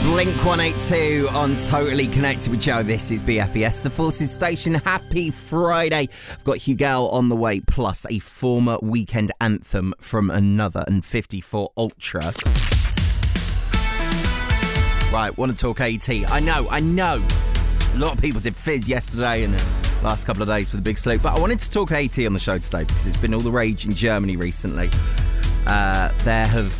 Blink 182 on Totally Connected with Joe. This is BFBS, the Forces Station. Happy Friday. I've got Hugo on the way, plus a former weekend anthem from Another and 54 Ultra. Right, want to talk AT. I know. A lot of people did Fizz yesterday and the last couple of days for the Big Sleep, but I wanted to talk AT on the show today because it's been all the rage in Germany recently. There have